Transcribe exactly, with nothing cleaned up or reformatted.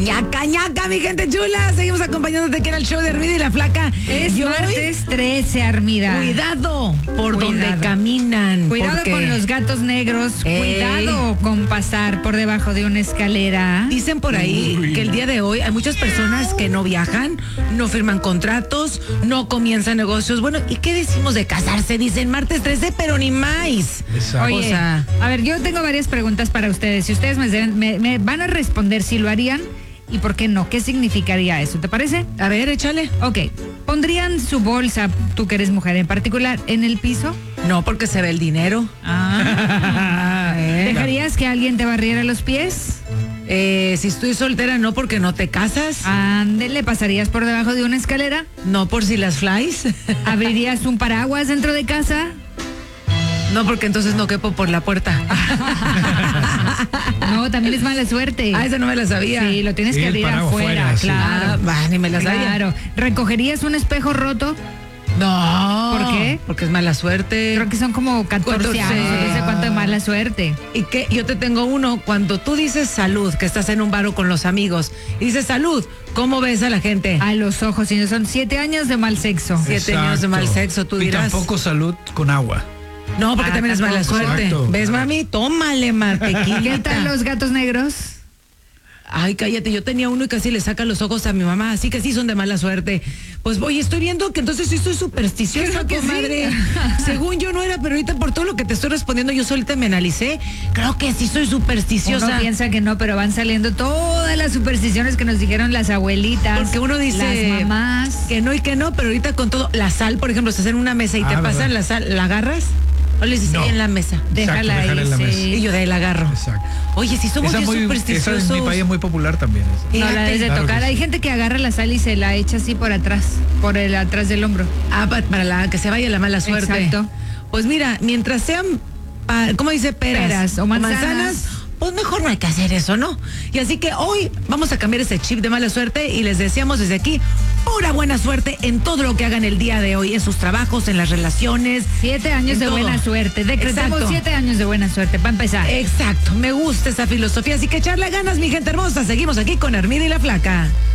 ñaca, ñaca, mi gente chula. Seguimos acompañándote aquí en el show de Armida y la Flaca. Es Yo martes trece, Armida. Cuidado por Cuidado. donde caminan. Cuidado porque con los gatos negros. Ey. Cuidado con pasar por debajo de una escalera. Dicen por ahí Uy. que el día de hoy hay muchas personas que no viajan, no firman contratos, no comienzan negocios. Bueno, ¿y qué decimos de casarse? Dicen martes trece, pero ni más. Exacto. Oye, o sea- a ver, yo tengo varias preguntas para ustedes. Si ustedes me, deben- me- me van a responder si lo harían y por qué no. ¿Qué significaría eso? ¿Te parece? A ver, échale. Ok. ¿Pondrían su bolsa, tú que eres mujer en particular, en el piso? No, porque se ve el dinero. Ah. ¿Dejarías que alguien te barriera los pies? Eh, si estoy soltera, no, porque no te casas. Ándele, ¿pasarías por debajo de una escalera? No, por si las flies. ¿Abrirías un paraguas dentro de casa? No, porque entonces no quepo por la puerta. No, también es mala suerte. Ah, esa no me la sabía. Sí, lo tienes Sí, que el abrir paraguas afuera, fuera, sí. claro. Ah, va, ni me la sabía. Claro. ¿Recogerías un espejo roto? No. ¿Por qué? Porque es mala suerte. Creo que son como catorce catorce. años, no sé cuánto de mala suerte. Y que yo te tengo uno, cuando tú dices salud, que estás en un bar o con los amigos, y dices salud, ¿cómo ves a la gente? A los ojos, y son siete años de mal sexo. Siete años de mal sexo, tú Y dirás. tampoco salud con agua. No, porque Ah, también es mala tampoco. suerte. Exacto. ¿Ves, mami? Tómale, mantequilla. ¿Qué tal los gatos negros? Ay, cállate, yo tenía uno y casi le saca los ojos a mi mamá, así que sí son de mala suerte. Pues oye, estoy viendo que entonces sí soy supersticiosa, Creo que comadre. sí. Según yo no era, pero ahorita por todo lo que te estoy respondiendo, yo solita me analicé. Creo que sí soy supersticiosa. Uno piensa que no, pero van saliendo todas las supersticiones que nos dijeron las abuelitas. Porque uno dice las mamás. que no y que no, pero ahorita con todo, la sal, por ejemplo, estás en una mesa y Ah, te ¿verdad? pasan la sal, ¿la agarras? O le dices No. ahí en la mesa. Déjala Exacto, ahí, déjala en la sí. mesa. Y yo de ahí la agarro. Exacto. Oye, si somos Esa, bien muy, esa supersticiosos. en mi país es muy popular también. esa. No la Fíjate. debes de Claro tocar. que Hay sí. gente que agarra la sal y se la echa así por atrás, por el atrás del hombro. Ah, pa- para la, que se vaya la mala suerte. Exacto. Pues mira, mientras sean, pa- ¿cómo dice? Peras, Peras o manzanas. pues mejor no hay que hacer eso, ¿no? Y así que hoy vamos a cambiar ese chip de mala suerte y les deseamos desde aquí pura buena suerte en todo lo que hagan el día de hoy, en sus trabajos, en las relaciones. Siete años en de todo. buena suerte. Decretamos Exacto. siete años de buena suerte para empezar. Exacto, me gusta esa filosofía, así que echarle ganas, mi gente hermosa. Seguimos aquí con Armida y la Flaca.